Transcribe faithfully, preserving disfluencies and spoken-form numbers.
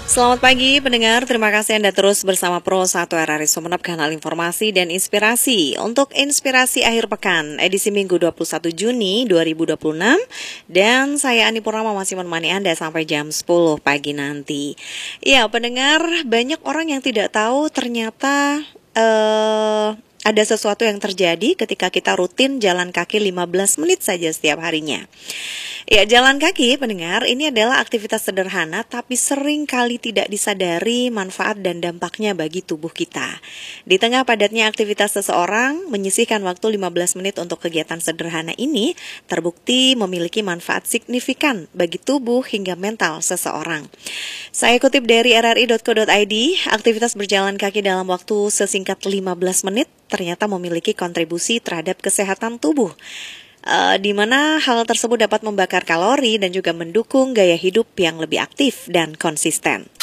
Selamat pagi pendengar, terima kasih Anda terus bersama Pro satu R R I Sumeneb, kanal informasi dan inspirasi. Untuk inspirasi akhir pekan, edisi Minggu dua puluh satu Juni dua ribu dua puluh enam. Dan saya Ani Purnama masih menemani Anda sampai jam sepuluh pagi nanti. Ya pendengar, banyak orang yang tidak tahu ternyata uh, ada sesuatu yang terjadi ketika kita rutin jalan kaki lima belas menit saja setiap harinya. Ya, jalan kaki, pendengar, ini adalah aktivitas sederhana tapi sering kali tidak disadari manfaat dan dampaknya bagi tubuh kita. Di tengah padatnya aktivitas seseorang, menyisihkan waktu lima belas menit untuk kegiatan sederhana ini terbukti memiliki manfaat signifikan bagi tubuh hingga mental seseorang. Saya kutip dari r r i dot co dot i d, aktivitas berjalan kaki dalam waktu sesingkat lima belas menit ternyata memiliki kontribusi terhadap kesehatan tubuh. Uh, di mana hal tersebut dapat membakar kalori dan juga mendukung gaya hidup yang lebih aktif dan konsisten.